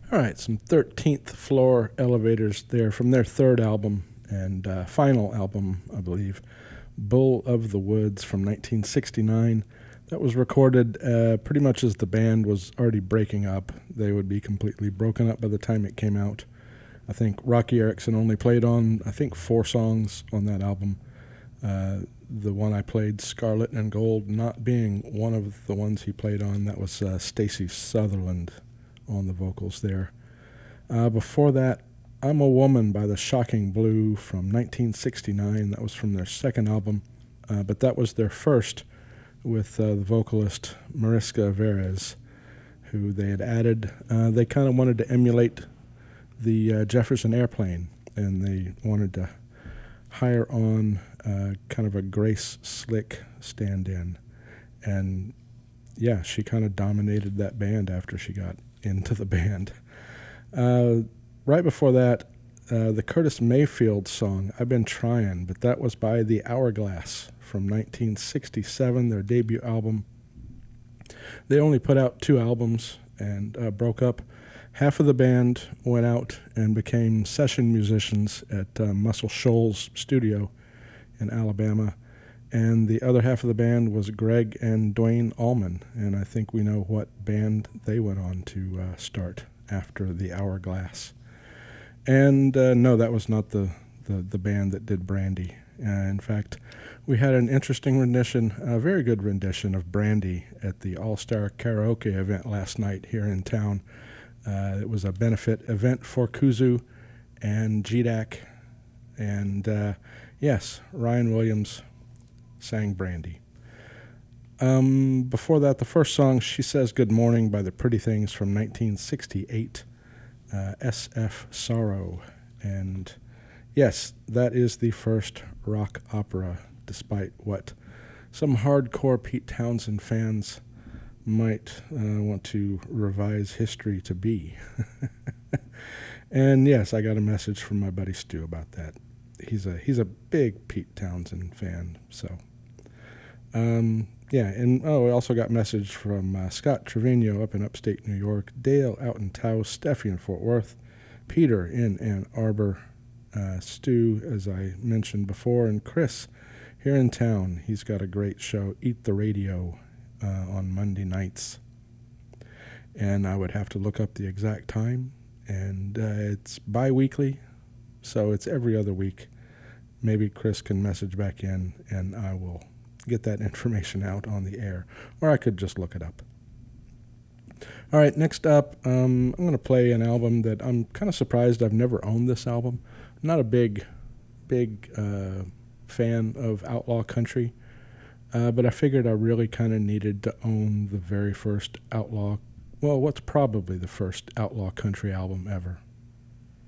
All right, some 13th Floor Elevators there from their third album and final album, I believe, Bull of the Woods from 1969. That was recorded pretty much as the band was already breaking up. They would be completely broken up by the time it came out. I think Rocky Erickson only played on, I think, 4 songs on that album. The one I played, Scarlet and Gold, not being one of the ones he played on. That was Stacey Sutherland on the vocals there. Before that, I'm a Woman by the Shocking Blue from 1969. That was from their second album, but that was their first with the vocalist Mariska Verez, who they had added. They kind of wanted to emulate the Jefferson Airplane, and they wanted to hire on kind of a Grace Slick stand-in. And yeah, she kind of dominated that band after she got into the band. Right before that, the Curtis Mayfield song, I've Been Trying, but that was by The Hourglass from 1967, their debut album. They only put out 2 albums and broke up. Half of the band went out and became session musicians at Muscle Shoals Studio in Alabama, and the other half of the band was Greg and Dwayne Allman, and I think we know what band they went on to start after The Hourglass. And no, that was not the band that did Brandy. In fact, we had an interesting rendition, a very good rendition of Brandy at the All-Star Karaoke event last night here in town. It was a benefit event for Kuzu and GDAC, and yes, Ryan Williams sang Brandy. Before that, the first song, She Says Good Morning by the Pretty Things from 1968, SF Sorrow. And yes, that is the first rock opera, despite what some hardcore Pete Townsend fans might want to revise history to be. And yes, I got a message from my buddy Stu about that. He's a big Pete Townsend fan, so yeah. And we also got a message from Scott Trevino up in upstate New York, Dale out in Taos, Steffi in Fort Worth, Peter in Ann Arbor, Stu, as I mentioned before, and Chris here in town. He's got a great show, Eat the Radio, on Monday nights, and I would have to look up the exact time, and it's bi-weekly, so it's every other week. Maybe Chris can message back in, and I will get that information out on the air, or I could just look it up. All right, next up, I'm going to play an album that I'm kind of surprised I've never owned this album. I'm not a big fan of outlaw country, but I figured I really kind of needed to own the very first outlaw, well, what's probably the first outlaw country album ever.